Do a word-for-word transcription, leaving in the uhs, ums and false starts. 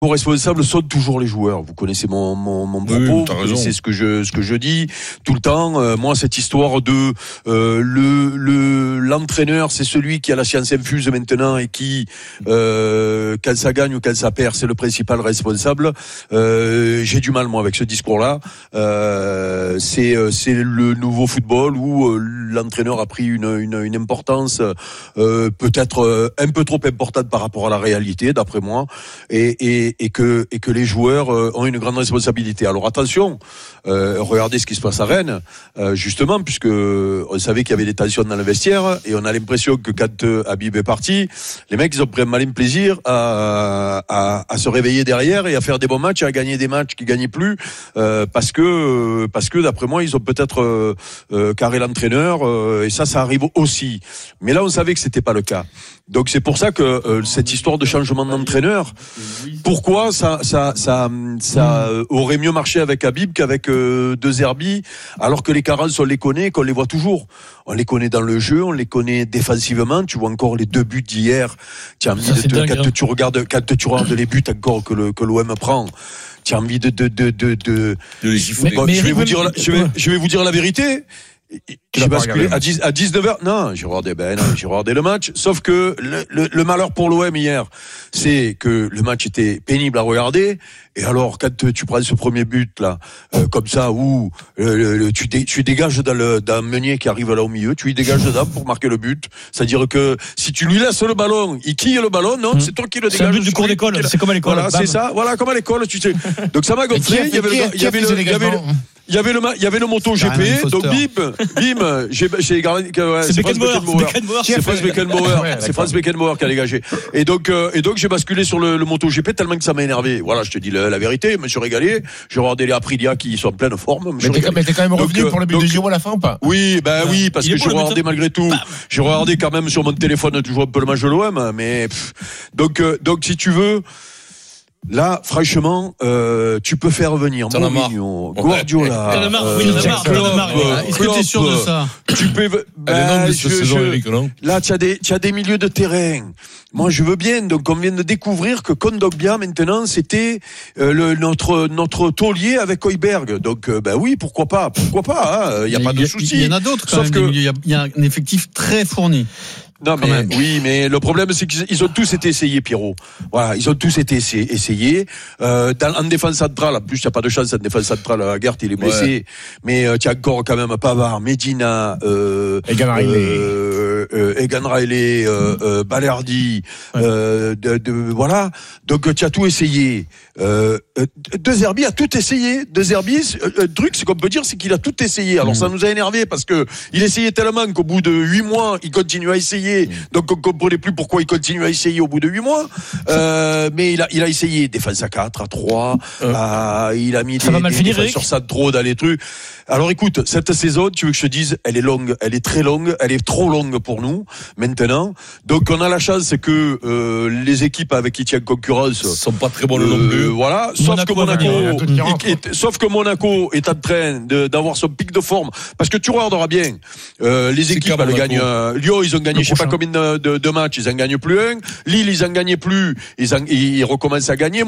Les responsables sont toujours les joueurs. Vous connaissez mon mon, mon propos, oui, vous connaissez ce que je ce que je dis tout le temps. Euh, moi, cette histoire de euh, le le l'entraîneur, c'est celui qui a la science infuse maintenant et qui euh, quand ça gagne ou quand ça perd, c'est le principal responsable. Euh, j'ai du mal moi avec ce discours-là. Euh, c'est c'est le nouveau football où euh, l'entraîneur a pris une une, une importance euh, peut-être un peu trop importante par rapport à la réalité, d'après moi, et et et que et que les joueurs euh, ont une grande responsabilité. Alors attention, euh, regardez ce qui se passe à Rennes, euh, justement, puisque on savait qu'il y avait des tensions dans le vestiaire et on a l'impression que quand euh, Habib est parti, les mecs ils ont pris un malin plaisir à, à à se réveiller derrière et à faire des bons matchs, et à gagner des matchs qui gagnaient plus euh, parce que parce que d'après moi ils ont peut-être euh, euh, carré l'entraîneur euh, et ça ça arrive aussi. Mais là on savait que c'était pas le cas. Donc c'est pour ça que euh, cette histoire de changement d'entraîneur, pourquoi ça ça ça ça euh, aurait mieux marché avec Habib qu'avec euh, De Zerbi, alors que les carences on les connaît, qu'on les voit toujours. On les connaît dans le jeu, on les connaît défensivement. Tu vois encore les deux buts d'hier. Tu as envie ça, de, de dingue, quand hein. tu regardes quand tu regardes les buts encore que le que l'O M prend. Tu as envie de de de de de. de les gifler. Bon, mais je vais Eric, vous dire la, je vais je vais vous dire la vérité. J'ai basculé à dix à dix-neuf heures. Non, j'ai regardé, ben non, j'ai regardé le match. Sauf que le, le, le malheur pour l'O M hier, c'est que le match était pénible à regarder. Et alors, quand tu prends ce premier but là, euh, comme ça, où euh, le, tu, dé, tu dégages dans le dans Meunier qui arrive là au milieu, tu lui dégages dedans pour marquer le but. C'est-à-dire que si tu lui laisses le ballon, il quille le ballon, non, mmh. c'est toi qui le dégages. C'est un but du cours d'école. C'est comme à l'école. Voilà, c'est ça. Voilà, comme à l'école, tu sais. Donc ça m'a gonflé. Il y avait le, il y avait le, il y avait le, il y avait le, il y avait le moto G P. Donc bim, bim, j'ai, j'ai gardé. Ouais, c'est Beckenbauer. C'est Franz Beckenbauer. C'est Franz Beckenbauer qui a dégagé. Et donc, euh, et donc j'ai basculé sur le, le moto G P tellement que ça m'a énervé. Voilà, je te dis la, la vérité. Je me suis régalé. J'ai regardé les Aprilia qui sont en pleine forme. Mais t'es, mais t'es quand même revenu donc, pour le but donc, de Giroud à la fin ou pas? Oui, ben oui, parce que j'ai regardé malgré tout. J'ai regardé quand même sur mon téléphone toujours un peu le match de l'O M, mais pff, donc euh, donc si tu veux. Là, franchement, euh, tu peux faire revenir Mourinho, Guardiola, T'en as marre, oui, t'en as marre, t'en as marre. Est-ce que t'es sûr de ça? Tu peux, ben, je, je, là, tu as des, tu as des milieux de terrain. Moi, je veux bien. Donc, on vient de découvrir que Kondogbia, maintenant, c'était euh, le, notre notre taulier avec Højbjerg. Donc, euh, ben oui, pourquoi pas, pourquoi pas. Il hein, y a, y a pas de souci. Il y en a d'autres. Quand Sauf même, que il y, y a un effectif très fourni. Non mais même. oui, mais le problème c'est qu'ils ont tous été essayés, Pierrot. Voilà, ils ont tous été essayés. Euh, dans, en défense centrale, en plus il n'y a pas de chance en défense centrale. Aguerd il est blessé, ouais. mais euh, tu as encore quand même Pavard, Medina, euh, Egan Riley, euh, euh, Egan Riley, euh, euh, Balerdi, ouais. euh, de, de, voilà. Donc tu as tout essayé. Euh, De Zerbi a tout essayé. De Zerbi, le truc, c'est qu'on peut dire, c'est qu'il a tout essayé. Alors mmh. ça nous a énervé parce que il essayait tellement qu'au bout de huit mois, il continue à essayer. Donc on comprenait plus pourquoi il continue à essayer au bout de huit mois. Euh, mais il a, il a essayé défense à quatre, à trois. Euh. À, il a mis ça des, des, des finir, sur ça trop dans les trucs. Alors écoute, cette saison, tu veux que je te dise, elle est longue, elle est très longue, elle est trop longue pour nous maintenant. Donc on a la chance que euh, les équipes avec qui tient concurrence sont pas très bonnes euh, non plus. Voilà, sauf Monaco, que Monaco, est, est, sauf que Monaco est en train de, d'avoir son pic de forme. Parce que tu regarderas bien, euh, les c'est équipes elles gagnent. Euh, Lyon, ils ont gagné, je sais pas combien de, de, de matchs, ils en gagnent plus un. Lille, ils en gagnaient plus, ils, en, ils recommencent à gagner.